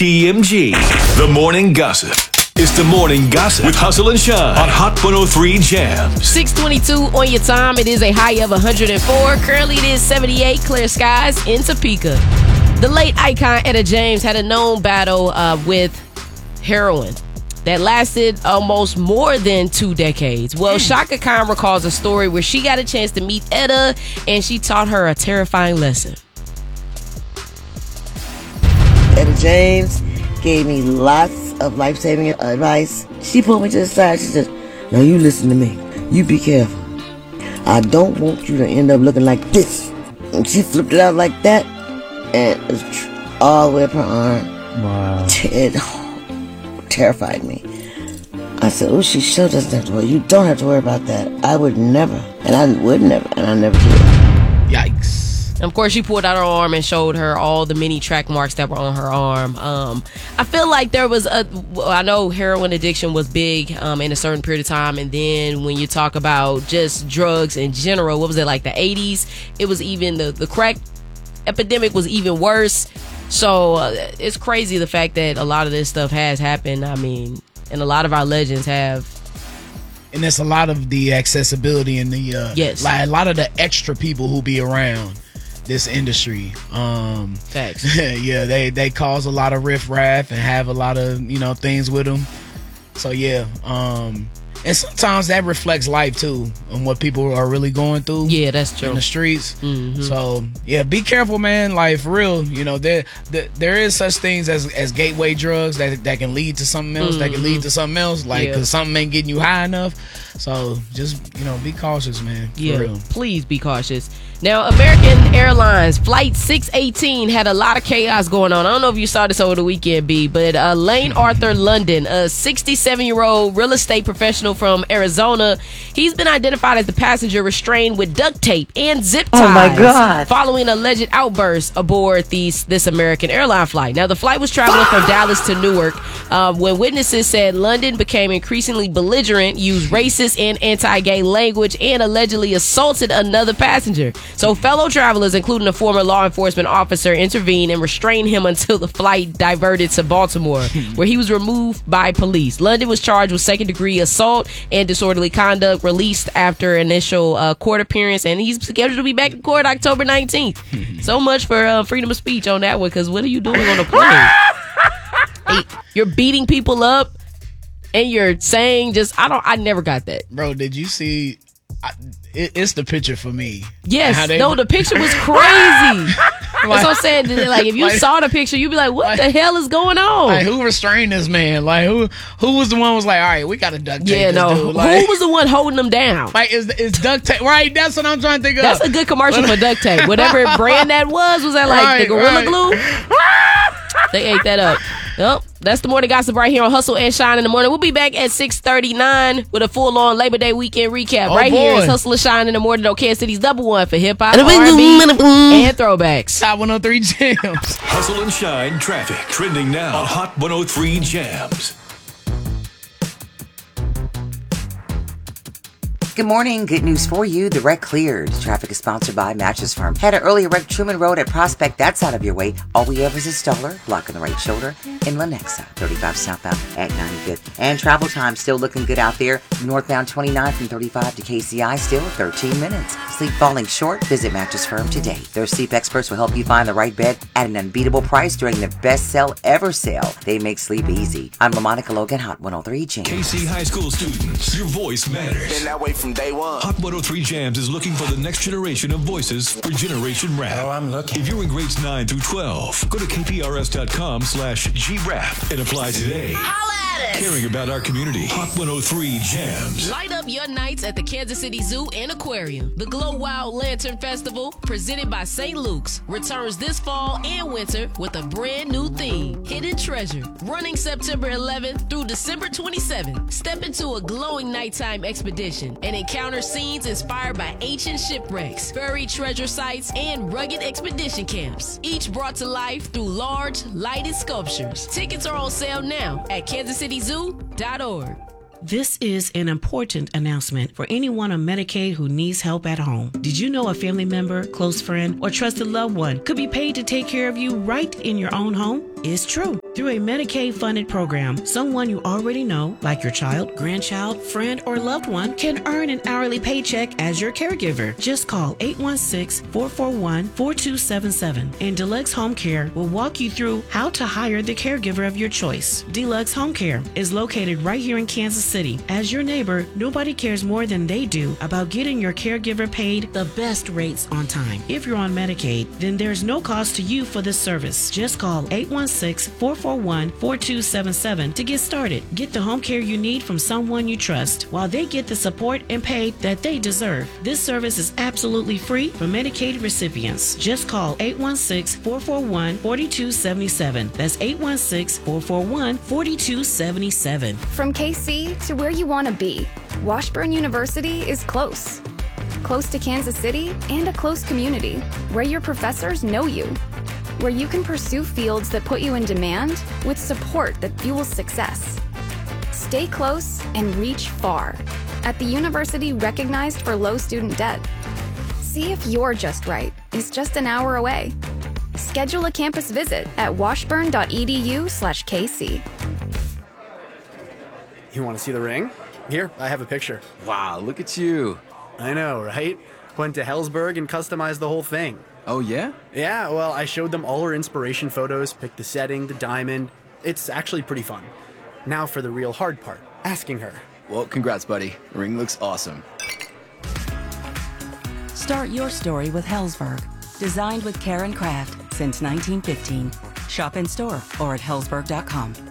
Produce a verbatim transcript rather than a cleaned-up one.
T M G, The Morning Gossip. It's The Morning Gossip with Hustle and Shine on Hot one oh three Jams. six twenty-two on your time. It is a high of one hundred four. Currently, it is seventy-eight. Clear skies in Topeka. The late icon Etta James had a known battle uh, with heroin that lasted almost more than two decades. Well, Shaka Khan recalls a story where she got a chance to meet Etta, and she taught her a terrifying lesson. Etta James gave me lots of life-saving advice. She pulled me to the side. She said, "Now you listen to me. You be careful. I don't want you to end up looking like this." And she flipped it out like that, and it was tr- all the way up her arm. Wow. It terrified me. I said, "Oh, she sure doesn't have to worry. You don't have to worry about that." I would never, and I would never, and I never did. Yikes. And of course, she pulled out her arm and showed her all the many track marks that were on her arm. Um, I feel like there was a, well, I know heroin addiction was big um, in a certain period of time. And then when you talk about just drugs in general, what was it, like the eighties? It was even, the, the crack epidemic was even worse. So uh, it's crazy the fact that a lot of this stuff has happened. I mean, and a lot of our legends have. And there's a lot of the accessibility and the, uh, yes. like a lot of the extra people who be around this industry. Um, Facts. yeah, they, they cause a lot of riffraff and have a lot of, you know, things with them. So, yeah. Um, and sometimes that reflects life, too, and what people are really going through. Yeah, that's true. In the streets. Mm-hmm. So, yeah, be careful, man. Like, for real, you know, there, there, there is such things as, as gateway drugs that, that can lead to something else, mm-hmm. that can lead to something else, like, because yeah. something ain't getting you high enough. So, just, you know, be cautious, man. For yeah, real. Please be cautious. Now, American Airlines Flight six eighteen had a lot of chaos going on. I don't know if you saw this over the weekend, B, but uh, Lane Arthur London, a sixty-seven-year-old real estate professional from Arizona, he's been identified as the passenger restrained with duct tape and zip ties. Oh, my God. Following an alleged outburst aboard these, this American airline flight. Now, the flight was traveling from Dallas to Newark uh, when witnesses said London became increasingly belligerent, used racist and anti-gay language, and allegedly assaulted another passenger. So fellow travelers, including a former law enforcement officer, intervened and restrained him until the flight diverted to Baltimore, where he was removed by police. London was charged with second-degree assault and disorderly conduct, released after initial uh, court appearance, and he's scheduled to be back in court October nineteenth. So much for uh, freedom of speech on that one, because what are you doing on a plane? Hey, you're beating people up, and you're saying just, I don't, I never got that. Bro, did you see... I, it, it's the picture for me. Yes, they, no, the picture was crazy. That's what I'm saying. Like, if you like, saw the picture, you'd be like, "What like, the hell is going on?" Like, who restrained this man? Like, who who was the one who was like, "All right, we got to duct tape yeah, this no. dude." Like, who was the one holding them down? Like, is is duct tape right? That's what I'm trying to think of. That's a good commercial for duct tape. Whatever brand that was, was that like right, the Gorilla right. Glue? They ate that up. Yep. That's the morning gossip right here on Hustle and Shine in the morning. We'll be back at six thirty-nine with a full-on Labor Day weekend recap. Oh, right boy. here is Hustle and Shine in the morning on Kansas City's double one for hip-hop, R and B, and throwbacks. Hot one oh three Jams. Hustle and Shine traffic trending now on Hot one oh three Jams. Good morning. Good news for you. The wreck cleared. Traffic is sponsored by Mattress Firm. Had an earlier wreck Truman Road at Prospect. That's out of your way. All we have is a Stoller, blocking the right shoulder. In Lenexa, thirty-five southbound at ninety-fifth. And travel time still looking good out there. Northbound twenty-nine from thirty-five to K C I, still thirteen minutes. Sleep falling short? Visit Mattress Firm today. Their sleep experts will help you find the right bed at an unbeatable price during the best sell ever sale. They make sleep easy. I'm LaMonica Logan, Hot one oh three Jams. K C High School students, your voice matters. Been that way from day one. Hot one oh three Jams is looking for the next generation of voices for Generation Rap. Oh, I'm looking. If you're in grades nine through twelve, go to k p r s dot com slash g rap and apply today. Holla at us! Caring about our community. Hot one oh three Jams. Light up your nights at the Kansas City Zoo and Aquarium. The Glow Wild Lantern Festival, presented by Saint Luke's, returns this fall and winter with a brand new theme, Hidden Treasure. Running September eleventh through December twenty-seventh. Step into a glowing nighttime expedition and encounter scenes inspired by ancient shipwrecks, buried treasure sites, and rugged expedition camps. Each brought to life through large, lighted sculptures. Tickets are on sale now at kansas city zoo dot org. This is an important announcement for anyone on Medicaid who needs help at home. Did you know a family member, close friend, or trusted loved one could be paid to take care of you right in your own home? It's true. Through a Medicaid-funded program, someone you already know, like your child, grandchild, friend, or loved one, can earn an hourly paycheck as your caregiver. Just call eight one six, four four one, four two seven seven, and Deluxe Home Care will walk you through how to hire the caregiver of your choice. Deluxe Home Care is located right here in Kansas City. As your neighbor, nobody cares more than they do about getting your caregiver paid the best rates on time. If you're on Medicaid, then there's no cost to you for this service. Just call eight one six, four four one, four two seven seven to get started. Get the home care you need from someone you trust while they get the support and pay that they deserve. This service is absolutely free for Medicaid recipients. Just call eight one six, four four one, four two seven seven. That's eight one six, four four one, four two seven seven. From K C to where you want to be, Washburn University is close. Close to Kansas City and a close community where your professors know you, where you can pursue fields that put you in demand with support that fuels success. Stay close and reach far at the university recognized for low student debt. See if You're Just Right is just an hour away. Schedule a campus visit at washburn.edu slash KC. You want to see the ring? Here, I have a picture. Wow, look at you. I know, right? Went to Hellsberg and customized the whole thing. Oh, yeah? Yeah, well, I showed them all her inspiration photos, picked the setting, the diamond. It's actually pretty fun. Now for the real hard part, asking her. Well, congrats, buddy. The ring looks awesome. Start your story with Hellsberg. Designed with care and craft since nineteen fifteen. Shop in store or at hellsberg dot com.